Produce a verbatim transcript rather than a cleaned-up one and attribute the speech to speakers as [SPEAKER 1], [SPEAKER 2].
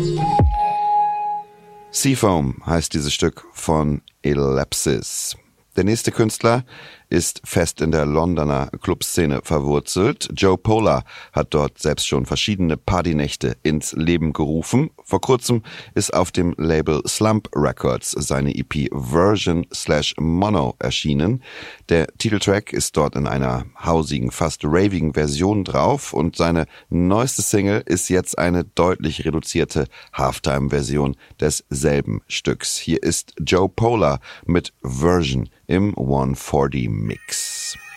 [SPEAKER 1] Seafoam heißt dieses Stück von Ellipsis. Der nächste Künstler ist fest in der Londoner Clubszene verwurzelt. Joe Polar hat dort selbst schon verschiedene Partynächte ins Leben gerufen. Vor kurzem ist auf dem Label Slump Records seine E P Version slash Mono erschienen. Der Titeltrack ist dort in einer hausigen, fast ravigen Version drauf und seine neueste Single ist jetzt eine deutlich reduzierte Halftime-Version desselben Stücks. Hier ist Joe Polar mit Version im one forty Mix.